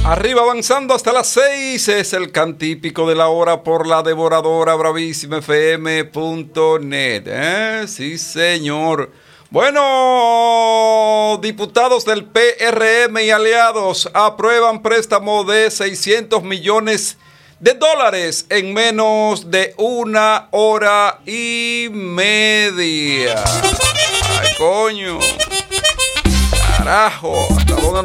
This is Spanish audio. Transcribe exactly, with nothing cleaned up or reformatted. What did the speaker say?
Arriba avanzando hasta las seis, es el cantípico de la hora por la devoradora bravísima F M punto net. ¿Eh? Sí, señor. Bueno, diputados del P R M y aliados aprueban préstamo de seiscientos millones de dólares en menos de una hora y media. Ay, coño. Carajo, ¿hasta dónde